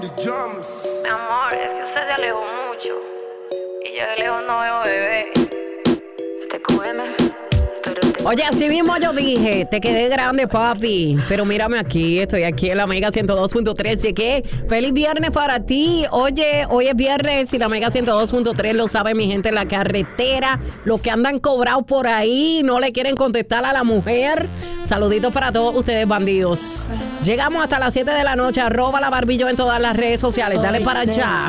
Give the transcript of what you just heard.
Mi amor, es que usted se alejó mucho y yo de lejos no veo bebé. Oye, así mismo yo dije, te quedé grande, papi. Pero mírame aquí, estoy aquí en la Mega 102.3. Chequé. Feliz viernes para ti. Oye, hoy es viernes y la Mega 102.3 lo sabe mi gente en la carretera. Los que andan cobrados por ahí, no le quieren contestar a la mujer. Saluditos para todos ustedes, bandidos. Llegamos hasta las 7 de la noche. @la Barbillo en todas las redes sociales. Dale para allá.